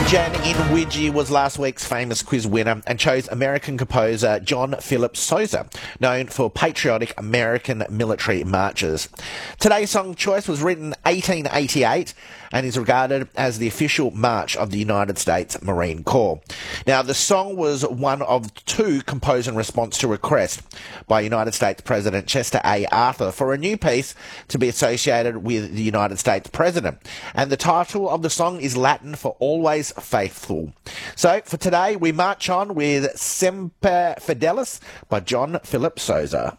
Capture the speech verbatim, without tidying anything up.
Imogen in Widgie was last week's famous quiz winner and chose American composer John Philip Sousa, known for patriotic American military marches. Today's song choice was written eighteen eighty-eight and is regarded as the official march of the United States Marine Corps. Now, the song was one of two composed in response to a request by United States President Chester A. Arthur for a new piece to be associated with the United States President. And the title of the song is Latin for Always Faithful. So, for today, we march on with Semper Fidelis by John Philip Sousa.